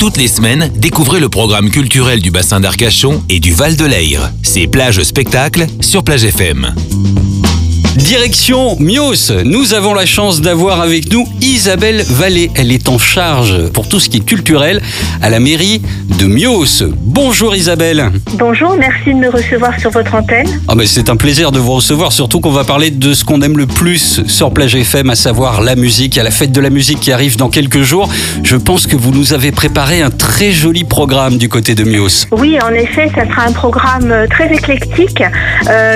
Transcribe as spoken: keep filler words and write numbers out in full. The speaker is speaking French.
Toutes les semaines, découvrez le programme culturel du bassin d'Arcachon et du Val de Leyre. C'est Plage Spectacle sur Plage F M. Direction Mios, nous avons la chance d'avoir avec nous Isabelle Vallée. Elle est en charge pour tout ce qui est culturel à la mairie de Mios. Bonjour Isabelle. Bonjour, merci de me recevoir sur votre antenne. Ah ben c'est un plaisir de vous recevoir, surtout qu'on va parler de ce qu'on aime le plus sur Plage F M, à savoir la musique. Il y a la fête de la musique qui arrive dans quelques jours. Je pense que vous nous avez préparé un très joli programme du côté de Mios. Oui, en effet, ça sera un programme très éclectique. Euh,